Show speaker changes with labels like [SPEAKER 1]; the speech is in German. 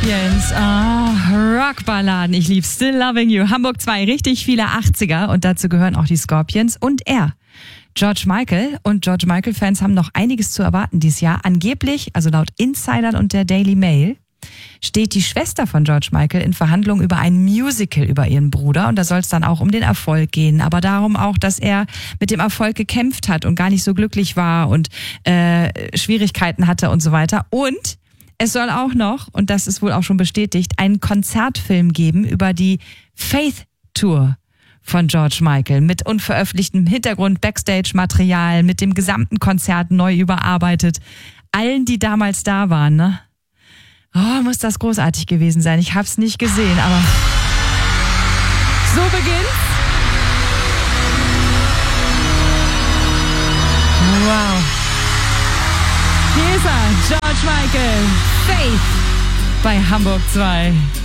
[SPEAKER 1] Scorpions. Rockballaden. Ich liebe Still Loving You. Hamburg 2, richtig viele 80er. Und dazu gehören auch die Scorpions und er. George Michael. Und George Michael-Fans haben noch einiges zu erwarten dieses Jahr. Angeblich, also laut Insidern und der Daily Mail, steht die Schwester von George Michael in Verhandlungen über ein Musical über ihren Bruder. Und da soll es dann auch um den Erfolg gehen. Aber darum auch, dass er mit dem Erfolg gekämpft hat und gar nicht so glücklich war und Schwierigkeiten hatte und so weiter. Und es soll auch noch, und das ist wohl auch schon bestätigt, einen Konzertfilm geben über die Faith Tour von George Michael mit unveröffentlichtem Hintergrund, Backstage-Material, mit dem gesamten Konzert neu überarbeitet. Allen, die damals da waren, ne? Oh, muss das großartig gewesen sein. Ich hab's nicht gesehen, aber so beginnt's. Wow. Hier ist er, George Michael, Faith bei Hamburg 2.